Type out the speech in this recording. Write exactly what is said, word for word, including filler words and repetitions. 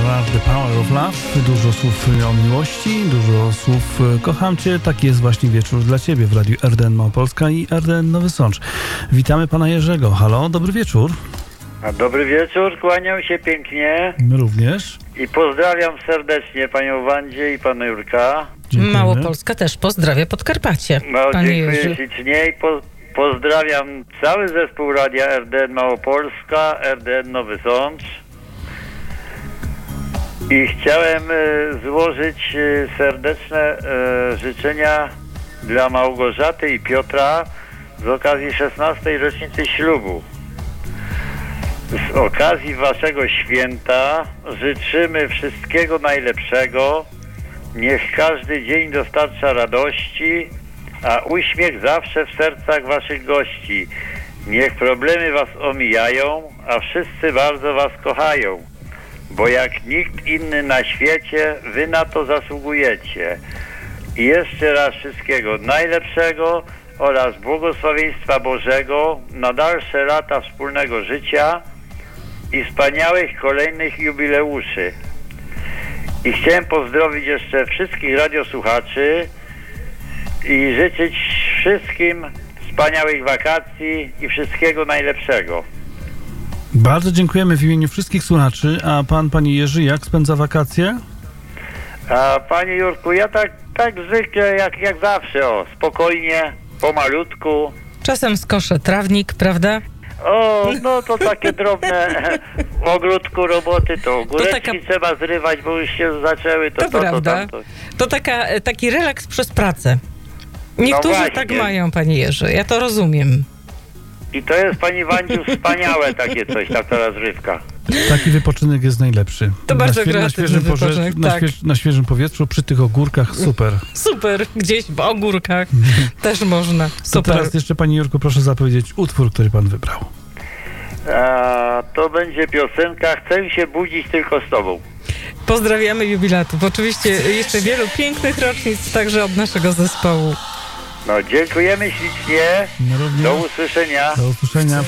Rush, The Power of Love. Dużo słów o miłości, dużo słów kocham Cię. Taki jest właśnie wieczór dla Ciebie w Radiu R D N Małopolska i R D N Nowy Sącz. Witamy Pana Jerzego. Halo, dobry wieczór. A dobry wieczór, kłaniam się pięknie. My również. I pozdrawiam serdecznie Panią Wandzie i Pana Jurka. Dziękujemy. Małopolska też pozdrawia Podkarpacie. No, Panie dziękuję Jerzy. ślicznie i po, pozdrawiam cały zespół Radia R D N Małopolska, R D N Nowy Sącz. I chciałem e, złożyć e, serdeczne e, życzenia dla Małgorzaty i Piotra z okazji szesnastej rocznicy ślubu. Z okazji waszego święta życzymy wszystkiego najlepszego. Niech każdy dzień dostarcza radości, a uśmiech zawsze w sercach waszych gości. Niech problemy was omijają, a wszyscy bardzo was kochają. Bo jak nikt inny na świecie, wy na to zasługujecie. I jeszcze raz wszystkiego najlepszego oraz błogosławieństwa Bożego na dalsze lata wspólnego życia i wspaniałych kolejnych jubileuszy. I chciałem pozdrowić jeszcze wszystkich radiosłuchaczy i życzyć wszystkim wspaniałych wakacji i wszystkiego najlepszego. Bardzo dziękujemy w imieniu wszystkich słuchaczy. A Pan, Panie Jerzy, jak spędza wakacje? A Panie Jurku, ja tak, tak zwykle jak, jak zawsze, o, spokojnie, pomalutku. Czasem skoszę trawnik, prawda? O, no to takie drobne w ogródku roboty, to góreczki taka- trzeba zrywać, bo już się zaczęły, to To, to, to, prawda. tamto. To taka, taki relaks przez pracę. Niektórzy właśnie. tak mają, Panie Jerzy. Ja to rozumiem. I to jest, Pani Wandziu, wspaniałe takie coś, taka rozrywka. Taki wypoczynek jest najlepszy. To bardzo na, świe- na, kreatywny świeżym porze- wypoczynek, na, tak. śwież- na świeżym powietrzu, przy tych ogórkach, super. Super. Gdzieś w ogórkach też można. To Super. teraz jeszcze, Panie Jurku, proszę zapowiedzieć utwór, który Pan wybrał. A, to będzie piosenka Chcę się budzić tylko z Tobą. Pozdrawiamy jubilatów. Oczywiście jeszcze wielu pięknych rocznic, także od naszego zespołu. No, dziękujemy ślicznie. No również. Do usłyszenia. Do usłyszenia.